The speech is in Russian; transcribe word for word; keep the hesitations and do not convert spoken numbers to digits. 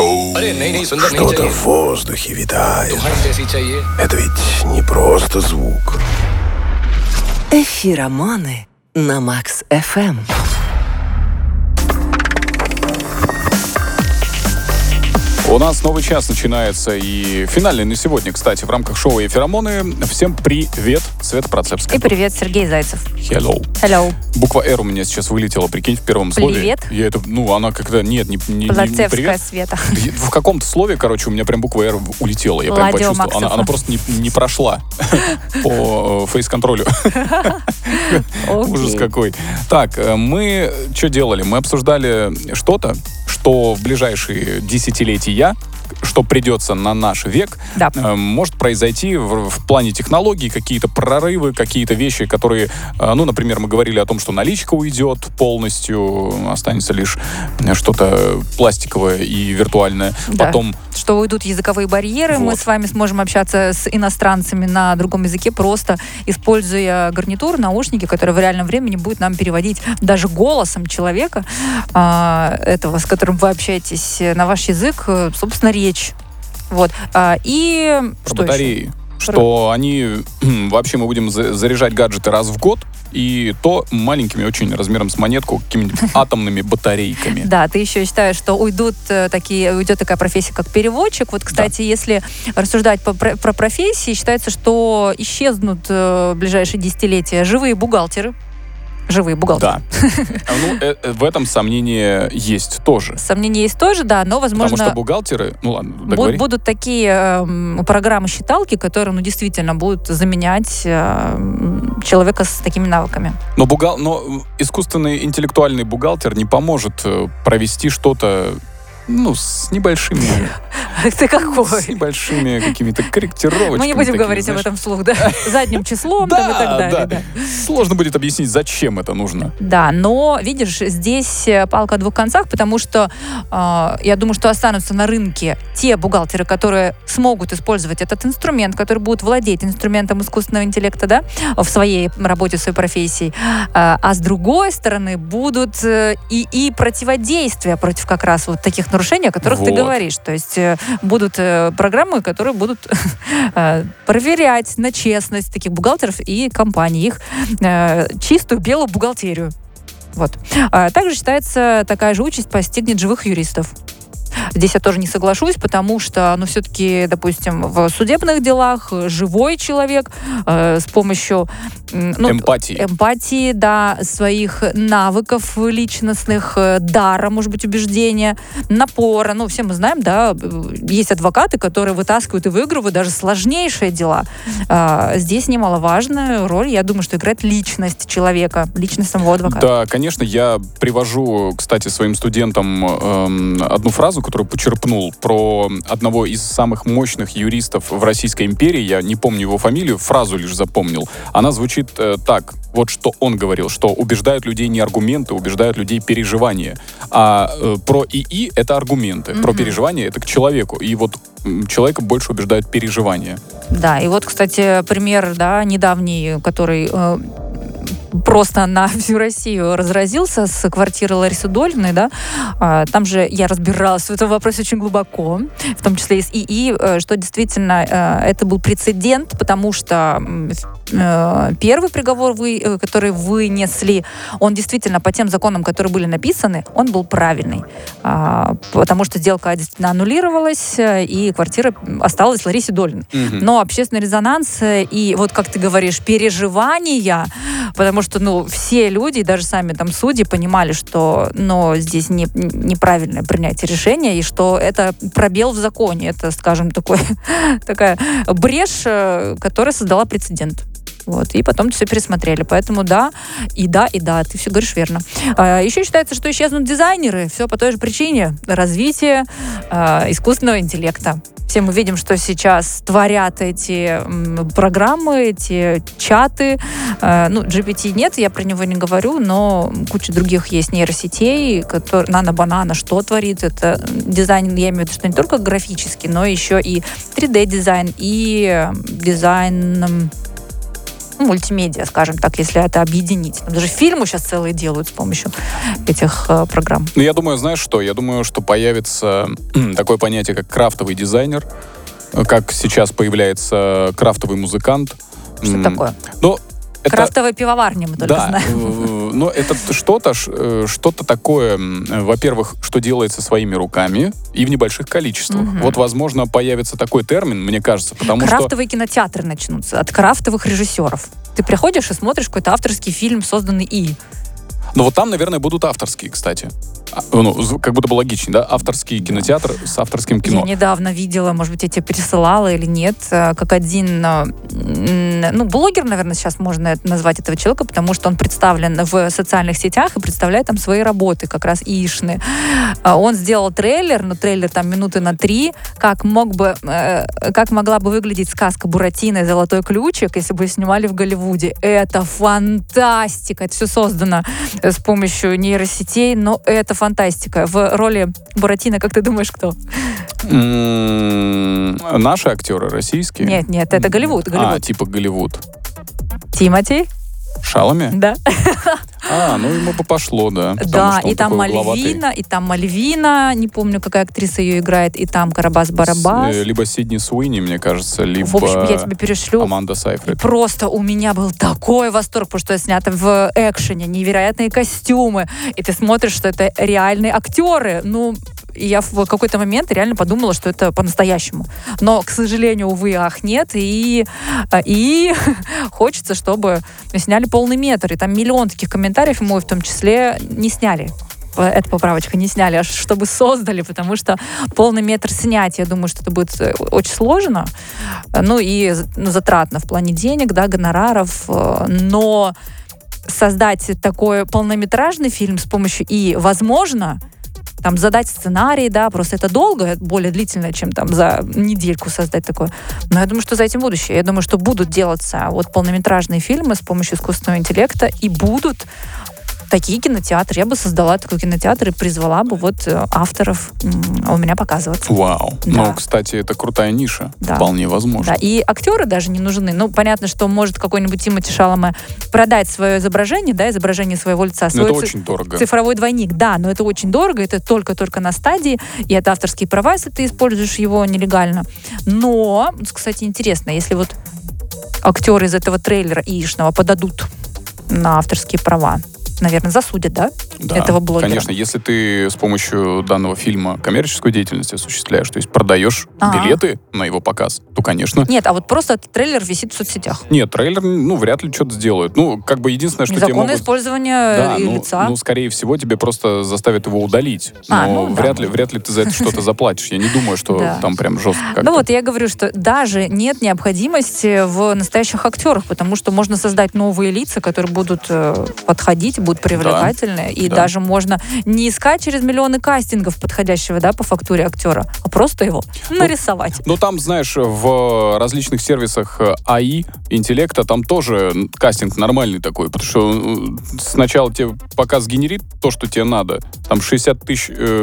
Оу, что-то в воздухе витает. Это ведь не просто звук. Эфироманы на Макс эф эм. У нас новый час начинается, и финальный на сегодня, кстати, в рамках шоу «Эфиромоны». Всем привет, Света Процепская. И привет, Сергей Зайцев. Hello. Hello. Буква «Р» у меня сейчас вылетела, прикинь, в первом слове. Привет. Я это, ну, она как-то, нет, не, не, не, не Процепская привет. Света. В каком-то слове, короче, у меня прям буква «Р» улетела. Я прям Ладио почувствовал. Она, она просто не, не прошла по фейс-контролю. Ужас какой. Так, мы что делали? Мы обсуждали что-то, что в ближайшие десятилетия, что придется на наш век, да. э, может произойти в, в плане технологий, какие-то прорывы, какие-то вещи, которые, э, ну, например, мы говорили о том, что наличка уйдет полностью, останется лишь что-то пластиковое и виртуальное. Да. Потом... Что уйдут языковые барьеры, вот. Мы с вами сможем общаться с иностранцами на другом языке, просто используя гарнитур, наушники, которые в реальном времени будут нам переводить даже голосом человека, э, этого, с которым вы общаетесь, на ваш язык, собственно, речь. Вот. А, и Про что батареи. Еще? Что Про... они... Вообще мы будем заряжать гаджеты раз в год, и то маленькими очень размером с монетку, какими-нибудь атомными батарейками. Да, ты еще считаешь, что уйдут такие, уйдет такая профессия, как переводчик. Вот, кстати, да. Если рассуждать по, про, про профессии, считается, что исчезнут в ближайшие десятилетия живые бухгалтеры. Живые бухгалтеры. Да. Ну, э, э, в этом сомнение есть тоже. Сомнения есть тоже, да, но, возможно... Потому что бухгалтеры... Ну, ладно, договори. Будут такие э, программы-считалки, которые, ну, действительно будут заменять э, человека с такими навыками. Но, бухгал... но искусственный интеллектуальный бухгалтер не поможет провести что-то, ну, с небольшими... Ты какой? С небольшими какими-то корректировочками. Мы не будем такими, говорить знаешь. об этом вслух, да? Задним числом там и так далее. Да. Сложно будет объяснить, зачем это нужно. Да, но, видишь, здесь палка о двух концах, потому что э, я думаю, что останутся на рынке те бухгалтеры, которые смогут использовать этот инструмент, которые будут владеть инструментом искусственного интеллекта, да, в своей работе, в своей профессии. А, а с другой стороны, будут и, и противодействия против как раз вот таких нарушений, о которых вот. ты говоришь. То есть будут программы, которые будут проверять на честность таких бухгалтеров и компаний, их чистую белую бухгалтерию. Вот. Также считается, такая же участь постигнет живых юристов. Здесь я тоже не соглашусь, потому что, ну, все-таки, допустим, в судебных делах живой человек э, с помощью ну, эмпатии. эмпатии, да, своих навыков личностных, дара, может быть, убеждения, напора. Ну, все мы знаем, да, есть адвокаты, которые вытаскивают и выигрывают даже сложнейшие дела. Э, здесь немаловажную роль, я думаю, что играет личность человека, личность самого адвоката. Да, конечно, я привожу, кстати, своим студентам э, одну фразу, которую почерпнул про одного из самых мощных юристов в Российской империи. Я не помню его фамилию, фразу лишь запомнил. Она звучит э, так. Вот что он говорил, что убеждают людей не аргументы, убеждают людей переживания. А э, про ИИ — это аргументы, mm-hmm. про переживания — это к человеку. И вот м, человека больше убеждают переживания. Да, и вот, кстати, пример, да, недавний, который... Э, просто на всю Россию разразился с квартиры Ларисы Долиной, да, а, там же я разбиралась в этом вопросе очень глубоко, в том числе и с ИИ, что действительно это был прецедент, потому что первый приговор, вы, который вынесли, он действительно по тем законам, которые были написаны, он был правильный, а, потому что сделка действительно аннулировалась, и квартира осталась Ларисе Долиной. Mm-hmm. Но общественный резонанс и вот, как ты говоришь, переживания, потому что, ну, все люди, даже сами там судьи, понимали, что, ну, здесь не, неправильное принятие решения, и что это пробел в законе, это, скажем, такой, такая брешь, которая создала прецедент. Вот, и потом все пересмотрели. Поэтому да, и да, и да, ты все говоришь верно. А, еще считается, что исчезнут дизайнеры. Все по той же причине. Развитие а, искусственного интеллекта. Все мы видим, что сейчас творят эти м, программы, эти чаты. Э, ну, джи пи ти нет, я про него не говорю, но куча других есть нейросетей, которые нано-банана что творит. Это дизайн, я имею в виду, что не только графический, но еще и три дэ-дизайн, и дизайн... ну, мультимедиа, скажем так, если это объединить. Там даже фильмы сейчас целые делают с помощью этих э, программ. Ну, я думаю, знаешь что? Я думаю, что появится такое понятие, как крафтовый дизайнер, как сейчас появляется крафтовый музыкант. Что М- такое? Ну, это... Крафтовая пивоварня, мы только да, знаем. но это что-то, что-то такое, во-первых, что делается своими руками и в небольших количествах. Мгм. Вот, возможно, появится такой термин, мне кажется, потому что... Крафтовые кинотеатры начнутся от крафтовых режиссеров. Ты приходишь и смотришь какой-то авторский фильм, созданный и... Ну вот там, наверное, будут авторские, кстати. А, Ну, з- как будто бы логичнее, да? Авторский кинотеатр с авторским кино. Я недавно видела, может быть, я тебе пересылала или нет, э, как один, э, м, ну, блогер, наверное, сейчас можно это назвать этого человека, потому что он представлен в социальных сетях и представляет там свои работы, как раз ишны. А Он сделал трейлер, но трейлер там минуты на три, как мог бы, э, как могла бы выглядеть сказка Буратино и Золотой ключик, если бы снимали в Голливуде. Это фантастика! Это все создано с помощью нейросетей, но это фантастика. В роли Буратино, как ты думаешь, кто? М, Наши актеры российские? Нет, нет, это Голливуд. А, Голливуд. типа Голливуд. Тимати, Шалами? да. А, ну ему бы пошло, да. потому Да, что он и там такой угловатый. Мальвина, и там Мальвина, не помню, какая актриса ее играет, и там Карабас-Барабас. С, э, Либо Сидни Суини, мне кажется, либо В общем, я тебе перешлю. Аманда Сайфред. Просто у меня был такой восторг, потому что это снято в экшене, невероятные костюмы, и ты смотришь, что это реальные актеры. Ну, и я в какой-то момент реально подумала, что это по-настоящему. Но, к сожалению, увы, ах, нет. И, и хочется, чтобы сняли полный метр. И там миллион таких комментариев, и мой в том числе, не сняли. Эта поправочка не сняли, а чтобы создали, потому что полный метр снять, я думаю, что это будет очень сложно. Ну и ну, затратно в плане денег, да, гонораров. Но создать такой полнометражный фильм с помощью и, возможно, там задать сценарий, да, просто это долго, более длительно, чем там за недельку создать такое. Но я думаю, что за этим будущее. Я думаю, что будут делаться вот полнометражные фильмы с помощью искусственного интеллекта, и будут такие кинотеатры. Я бы создала такой кинотеатр и призвала бы вот э, авторов м, у меня показываться. Вау. Да. Ну, кстати, это крутая ниша. Да. Вполне возможно. Да, и актеры даже не нужны. Ну, понятно, что может какой-нибудь Тимоти Шаламе продать свое изображение, да, изображение своего лица. Но свой это ци- очень дорого. Цифровой двойник, да, но это очень дорого, это только-только на стадии, и это авторские права, если ты используешь его нелегально. Но, кстати, интересно, если вот актеры из этого трейлера яичного подадут на авторские права, наверное, засудят, да, Да, этого блогера? конечно, если ты с помощью данного фильма коммерческую деятельность осуществляешь, то есть продаешь Ага. билеты на его показ, то, конечно... Нет, а вот просто этот трейлер висит в соцсетях. Нет, трейлер, ну, вряд ли что-то сделают. Ну, как бы единственное, что тебе Незаконное могут... использование Да, и ну, лица. ну, скорее всего, тебе просто заставят его удалить. А, Но ну, да, вряд, ли, может. вряд ли ты за это что-то заплатишь. Я не думаю, что Да. там прям жестко как-то. Ну вот, я говорю, что даже нет необходимости в настоящих актерах, потому что можно создать новые лица, которые будут э, подходить, будут привлекательные, и да. даже можно не искать через миллионы кастингов подходящего, да, по фактуре актера, а просто его нарисовать. Ну, там, знаешь, в различных сервисах эй ай, интеллекта, там тоже кастинг нормальный такой, потому что э, сначала тебе показ генерит то, что тебе надо. Там шестьдесят тысяч